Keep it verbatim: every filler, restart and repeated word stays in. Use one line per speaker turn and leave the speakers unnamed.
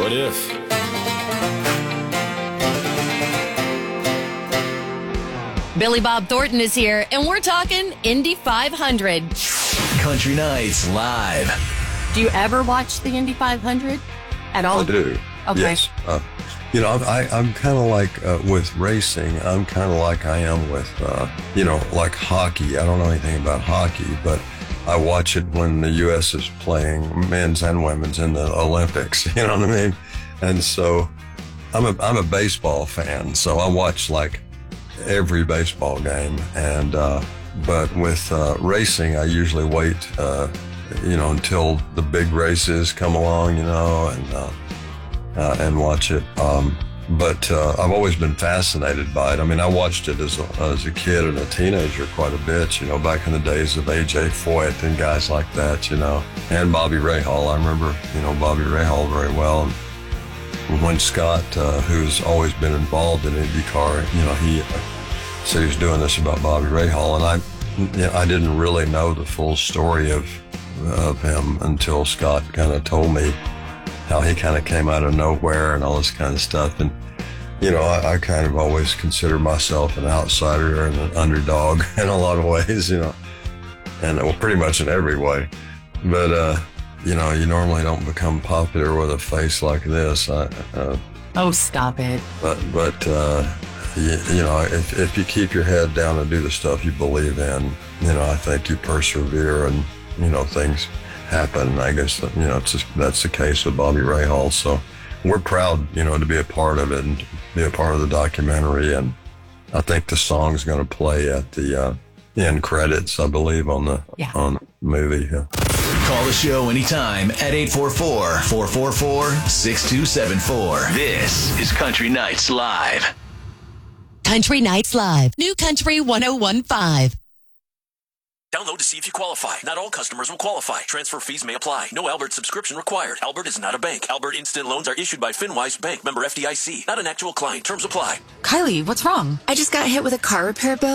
What if?
Billy Bob Thornton is here, and we're talking Indy five hundred.
Country Nights Live.
Do you ever watch the Indy five hundred at all?
I do.
Okay.
Yes. Uh, you know, I, I'm kind of like uh, with racing, I'm kind of like I am with, uh, you know, like hockey. I don't know anything about hockey, but I watch it when the U S is playing men's and women's in the Olympics. You know what I mean? And so I'm a, I'm a baseball fan, so I watch like every baseball game. And, uh, but with uh, racing, I usually wait, uh, you know, until the big races come along, you know, and, uh, uh, and watch it. Um, but uh, I've always been fascinated by it. I mean, I watched it as a, as a kid and a teenager quite a bit, you know, back in the days of A J Foyt and guys like that, you know, and Bobby Rahal. I remember, you know, Bobby Rahal very well. And when Scott, uh, who's always been involved in IndyCar, you know, he said he was doing this about Bobby Rahal, and I, you know, I didn't really know the full story of of him until Scott kind of told me how he kind of came out of nowhere and all this kind of stuff. And you know, I, I kind of always consider myself an outsider and an underdog in a lot of ways, you know, and well, pretty much in every way. But uh, you know, you normally don't become popular with a face like this. I, uh,
Oh, stop it.
But, but uh, you, you know, if, if you keep your head down and do the stuff you believe in, you know, I think you persevere and, you know, things happen. I guess, that, you know, it's just, that's the case with Bobby Rahal. So we're proud, you know, to be a part of it and be a part of the documentary. And I think the song's going to play at the uh, end credits, I believe, on the,
yeah.
on the movie. Yeah.
Call the show anytime at eight four four, four four four, six two seven four. This is Country Nights Live.
Country Nights Live. New Country one oh one point five.
Download to see if you qualify. Not all customers will qualify. Transfer fees may apply. No Albert subscription required. Albert is not a bank. Albert Instant Loans are issued by FinWise Bank, member F D I C. Not an actual client. Terms apply.
Kylie, what's wrong?
I just got hit with a car repair bill.